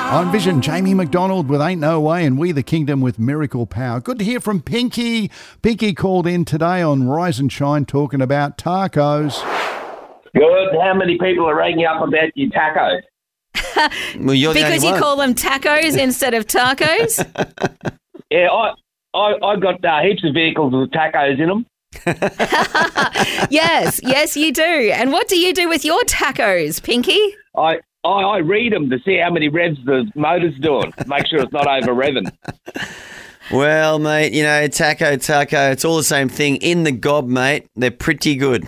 On Vision, Jamie McDonald with Ain't No Way and We the Kingdom with Miracle Power. Good to hear from Pinky. Pinky called in today on Rise and Shine talking about tacos. Good. How many people are ringing up about your tacos? Well, you're the Because only you one. call them tacos instead of tacos? Yeah, I got heaps of vehicles with tacos in them. Yes, you do. And what do you do with your tacos, Pinky? I read them to see how many revs the motor's doing. Make sure it's not over revving. Well, mate, you know, taco, it's all the same thing. In the gob, mate, they're pretty good.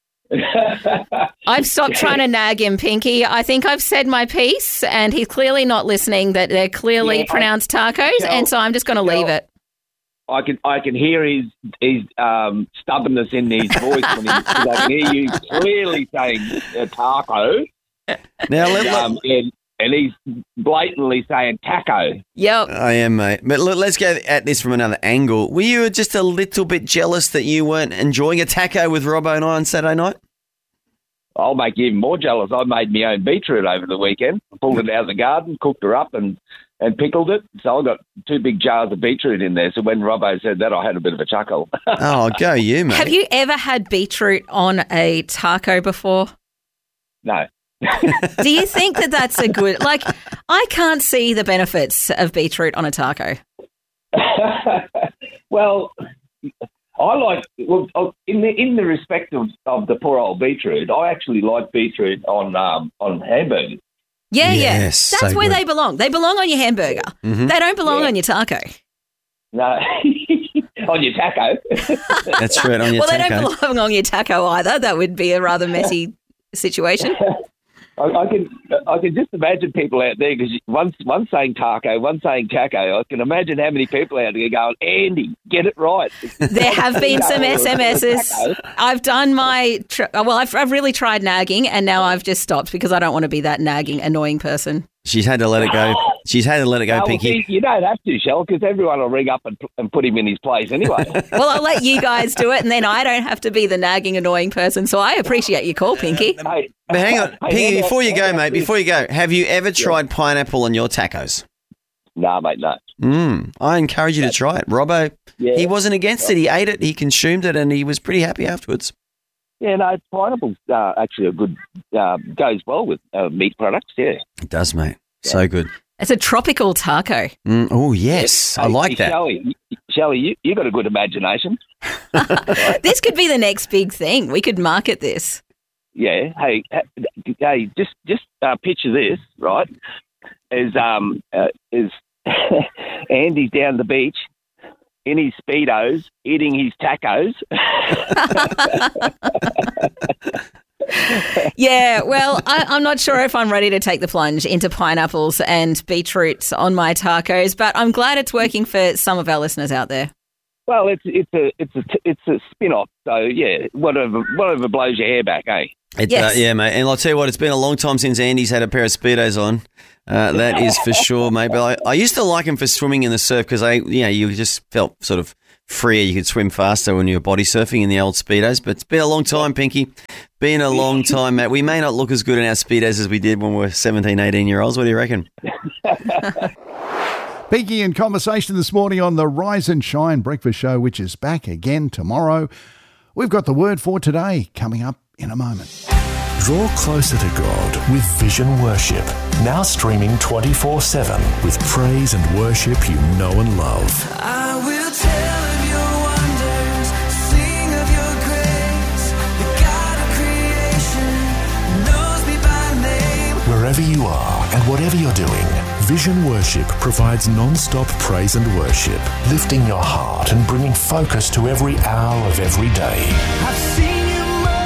I've stopped trying to nag him, Pinky. I think I've said my piece, and he's clearly not listening, that they're clearly pronounced tacos, and so I'm just going to leave it. I can hear his stubbornness in his voice when because I can hear you clearly saying taco. Now, and he's blatantly saying taco. Yep. I am, mate. But look, let's go at this from another angle. Were you just a little bit jealous that you weren't enjoying a taco with Robbo and I on Saturday night? I'll make you even more jealous. I made my own beetroot over the weekend. Pulled it out of the garden, cooked her up and pickled it. So I got 2 big jars of beetroot in there. So when Robbo said that, I had a bit of a chuckle. Oh, go you, mate. Have you ever had beetroot on a taco before? No. Do you think that that's a good... Like, I can't see the benefits of beetroot on a taco. Well, I like... Well, in the respect of the poor old beetroot, I actually like beetroot on hamburgers. Yeah. Yes, That's so where good. they belong. They belong on your hamburger. Mm-hmm. They don't belong on your taco. No. On your taco. That's right, on your Well, they taco. don't belong on your taco either. That would be a rather messy situation. I can just imagine people out there because one's saying taco, one's saying taco. I can imagine how many people out there going, Andy, get it right. There have been some SMSs. I've done my... I've really tried nagging, and now I've just stopped because I don't want to be that nagging, annoying person. She's had to let it go. Pinky. You don't have to, Shell, because everyone will ring up and put him in his place anyway. Well, I'll let you guys do it, and then I don't have to be the nagging, annoying person. So I appreciate your call, Pinky. Hey, But hang on, Pinky, before you go, mate, have you ever tried pineapple on your tacos? Nah, mate, no. I encourage you to try it. Robbo, he wasn't against it. He ate it, he consumed it, and he was pretty happy afterwards. Yeah, no, pineapple's actually a good, goes well with meat products, yeah. It does, mate. So good. It's a tropical taco. Oh, yes. I like that. Shelley, you got a good imagination. This could be the next big thing. We could market this. Yeah. Hey, just picture this, right? Is Andy's down the beach in his Speedos eating his tacos. Yeah, well, I'm not sure if I'm ready to take the plunge into pineapples and beetroots on my tacos, but I'm glad it's working for some of our listeners out there. Well, it's a spin-off, so yeah, whatever blows your hair back, eh? Yes. Yeah, mate. And I'll tell you what, it's been a long time since Andy's had a pair of Speedos on. That is for sure, mate. But I used to like him for swimming in the surf because you just felt sort of freer. You could swim faster when you were body surfing in the old Speedos. But it's been a long time, Pinky. Been a long time, mate. We may not look as good in our Speedos as we did when we were 17, 18-year-olds. What do you reckon? Pinky in conversation this morning on the Rise and Shine Breakfast Show, which is back again tomorrow. We've got the word for today coming up in a moment. Draw closer to God with Vision Worship. Now streaming 24/7 with praise and worship you know and love. I will tell of your wonders, sing of your grace. The God of creation knows me by name. Wherever you are and whatever you're doing, Vision Worship provides non-stop praise and worship, lifting your heart and bringing focus to every hour of every day. I've seen you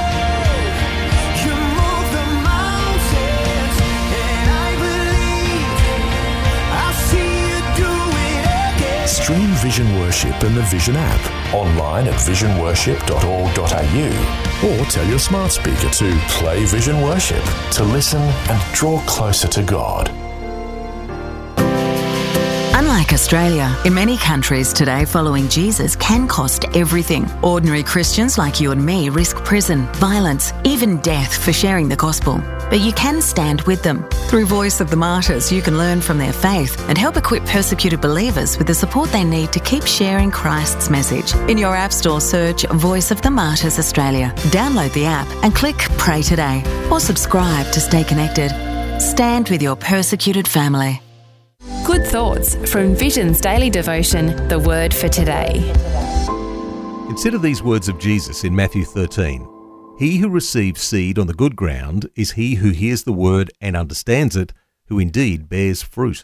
move the mountains, and I believe I'll see you do it again. Stream Vision Worship in the Vision app, online at visionworship.org.au, or tell your smart speaker to play Vision Worship to listen and draw closer to God. Unlike Australia, in many countries today, following Jesus can cost everything. Ordinary Christians like you and me risk prison, violence, even death for sharing the gospel. But you can stand with them. Through Voice of the Martyrs, you can learn from their faith and help equip persecuted believers with the support they need to keep sharing Christ's message. In your App Store, search Voice of the Martyrs Australia. Download the app and click Pray Today or subscribe to stay connected. Stand with your persecuted family. Good thoughts from Vision's daily devotion, The Word for Today. Consider these words of Jesus in Matthew 13. He who receives seed on the good ground is he who hears the word and understands it, who indeed bears fruit.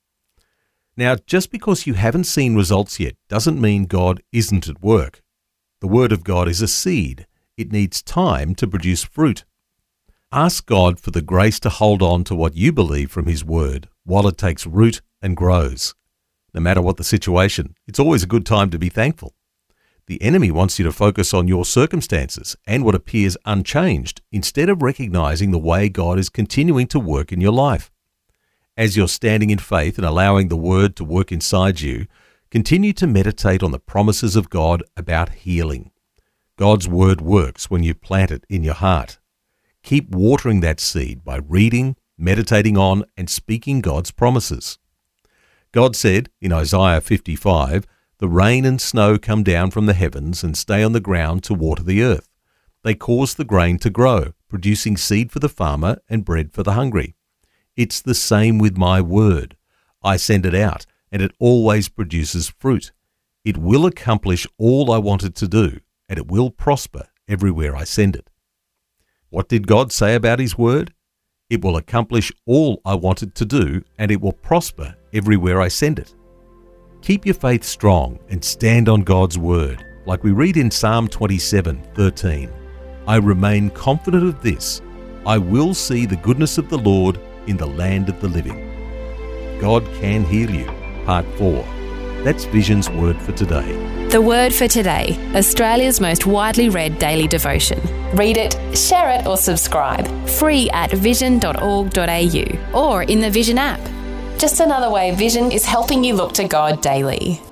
Now, just because you haven't seen results yet doesn't mean God isn't at work. The Word of God is a seed. It needs time to produce fruit. Ask God for the grace to hold on to what you believe from His Word while it takes root and grows. No matter what the situation, it's always a good time to be thankful. The enemy wants you to focus on your circumstances and what appears unchanged instead of recognizing the way God is continuing to work in your life. As you're standing in faith and allowing the Word to work inside you, continue to meditate on the promises of God about healing. God's Word works when you plant it in your heart. Keep watering that seed by reading, meditating on, and speaking God's promises. God said in Isaiah 55, "The rain and snow come down from the heavens and stay on the ground to water the earth. They cause the grain to grow, producing seed for the farmer and bread for the hungry. It's the same with my word. I send it out, and it always produces fruit. It will accomplish all I want it to do, and it will prosper everywhere I send it." What did God say about His word? It will accomplish all I want it to do, and it will prosper everywhere I send it. Keep your faith strong and stand on God's word, like we read in Psalm 27:13. I remain confident of this: I will see the goodness of the Lord in the land of the living. God can heal you. Part 4. That's Vision's Word for Today. The Word for Today, Australia's most widely read daily devotion. Read it, share it or subscribe. Free at vision.org.au or in the Vision app. Just another way Vision is helping you look to God daily.